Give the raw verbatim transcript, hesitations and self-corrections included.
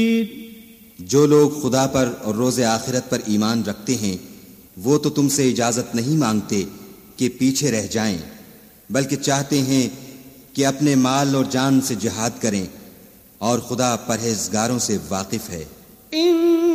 जो लोग खुदा पर और रोज़े आखिरत पर ईमान रखते हैं वो तो तुमसे इजाज़त नहीं मांगते कि पीछे रह जाएं, बल्कि चाहते हैं कि अपने माल और जान से जिहाद करें, और खुदा परहेजगारों से वाकिफ है।